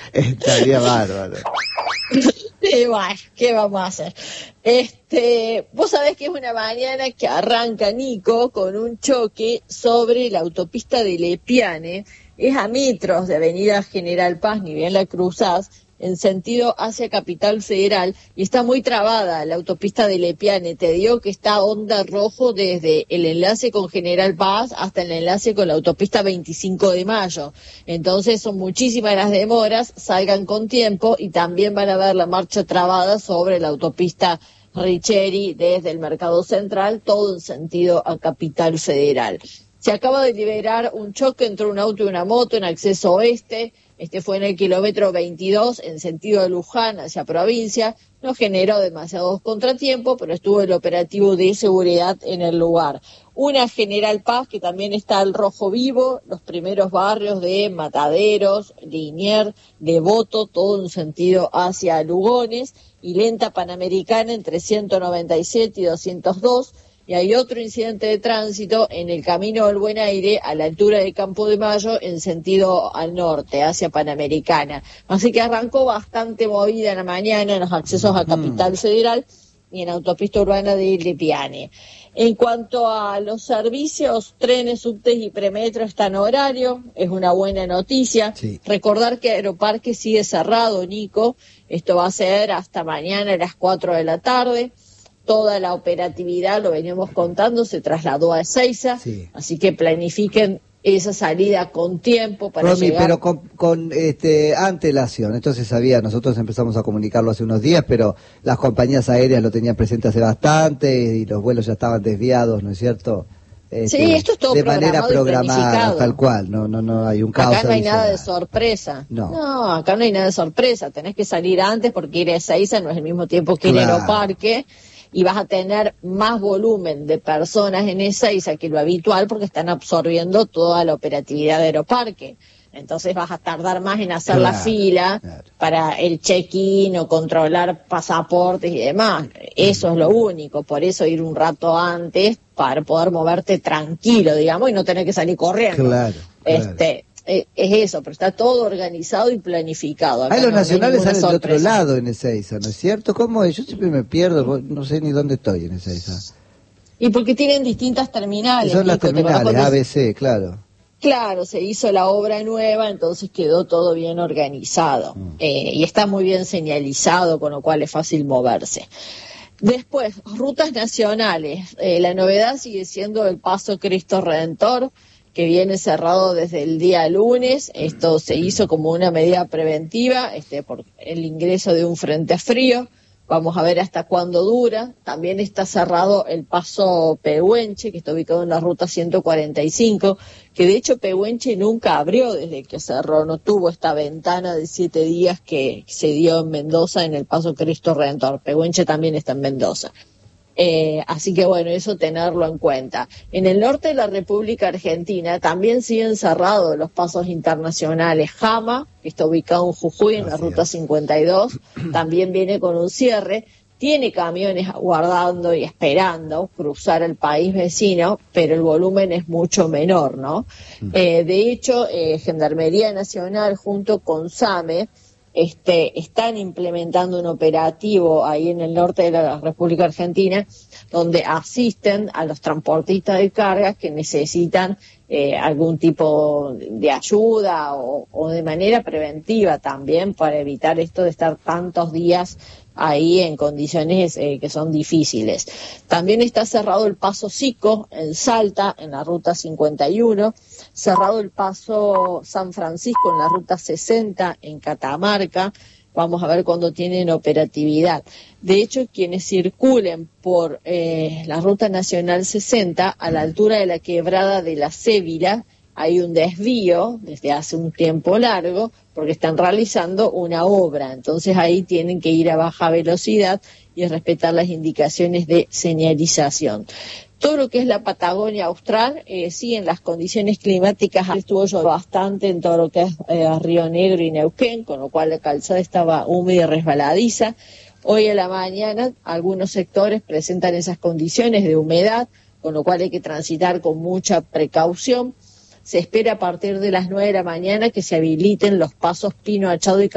Estaría bárbaro. Bueno, ¿qué vamos a hacer? Vos sabés que es una mañana que arranca, Nico, con un choque sobre la autopista de Lepiane. Es a metros de Avenida General Paz, ni bien la cruzás, en sentido hacia Capital Federal, y está muy trabada la autopista de Lepiane. Te digo que está onda rojo desde el enlace con General Paz hasta el enlace con la autopista 25 de Mayo. Entonces son muchísimas las demoras, salgan con tiempo, y también van a ver la marcha trabada sobre la autopista Richeri desde el Mercado Central, todo en sentido a Capital Federal. Se acaba de liberar un choque entre un auto y una moto en acceso oeste. Fue en el kilómetro 22 en sentido de Luján hacia provincia. No generó demasiados contratiempos, pero estuvo el operativo de seguridad en el lugar. Una General Paz que también está al rojo vivo, los primeros barrios de Mataderos, Liniers, Devoto, todo en sentido hacia Lugones, y lenta Panamericana entre 197 y 202. Y hay otro incidente de tránsito en el Camino del Buen Aire, a la altura de Campo de Mayo, en sentido al norte, hacia Panamericana. Así que arrancó bastante movida en la mañana en los accesos a Capital Federal y en autopista urbana de Lepiane. En cuanto a los servicios, trenes, subtes y premetro están en horario, es una buena noticia. Sí. Recordar que Aeroparque sigue cerrado, Nico, esto va a ser hasta mañana a las 4 de la tarde. Toda la operatividad, lo veníamos contando, se trasladó a Ezeiza, sí. Así que planifiquen esa salida con tiempo para llegar. Pero con antelación, entonces nosotros empezamos a comunicarlo hace unos días, pero las compañías aéreas lo tenían presente hace bastante y los vuelos ya estaban desviados, ¿no es cierto? Sí, esto es todo de manera programada, tal cual, no hay un caos. Acá no hay nada de sorpresa. No, acá no hay nada de sorpresa, tenés que salir antes porque ir a Ezeiza no es el mismo tiempo que ir a Aeroparque. Y vas a tener más volumen de personas en Ezeiza que lo habitual porque están absorbiendo toda la operatividad de Aeroparque. Entonces vas a tardar más en hacer la fila para el check-in o controlar pasaportes y demás. Eso es lo único, por eso ir un rato antes para poder moverte tranquilo, digamos, y no tener que salir corriendo. Claro. Es eso, pero está todo organizado y planificado. Acá los nacionales salen del otro lado en Ezeiza, ¿no es cierto? ¿Cómo es? Yo siempre me pierdo, no sé ni dónde estoy en Ezeiza. Y porque tienen distintas terminales. Son las terminales, ABC, claro. Claro, se hizo la obra nueva, entonces quedó todo bien organizado. Y está muy bien señalizado, con lo cual es fácil moverse. Después, rutas nacionales. La novedad sigue siendo el Paso Cristo Redentor, que viene cerrado desde el día lunes. Esto se hizo como una medida preventiva por el ingreso de un frente frío. Vamos a ver hasta cuándo dura. También está cerrado el paso Pehuenche, que está ubicado en la ruta 145, que de hecho Pehuenche nunca abrió desde que cerró, no tuvo esta ventana de 7 días que se dio en Mendoza en el paso Cristo Redentor. Pehuenche también está en Mendoza. Así que bueno, eso tenerlo en cuenta. En el norte de la República Argentina también siguen cerrados los pasos internacionales. Jama, que está ubicado en Jujuy, en la ruta 52, también viene con un cierre. Tiene camiones aguardando y esperando cruzar el país vecino, pero el volumen es mucho menor, ¿no? De hecho, Gendarmería Nacional junto con SAME están implementando un operativo ahí en el norte de la República Argentina, donde asisten a los transportistas de cargas que necesitan algún tipo de ayuda o de manera preventiva también para evitar esto de estar tantos días ahí en condiciones que son difíciles. También está cerrado el paso Sico en Salta, en la ruta 51, cerrado el paso San Francisco en la ruta 60 en Catamarca. Vamos a ver cuándo tienen operatividad. De hecho, quienes circulen por la ruta nacional 60, a la altura de la quebrada de la Cévila, hay un desvío desde hace un tiempo largo porque están realizando una obra. Entonces ahí tienen que ir a baja velocidad y respetar las indicaciones de señalización. Todo lo que es la Patagonia Austral, sí, en las condiciones climáticas estuvo lloviendo bastante en todo lo que es Río Negro y Neuquén, con lo cual la calzada estaba húmeda y resbaladiza. Hoy a la mañana algunos sectores presentan esas condiciones de humedad, con lo cual hay que transitar con mucha precaución. Se espera a partir de las 9 de la mañana que se habiliten los pasos Pino Achado y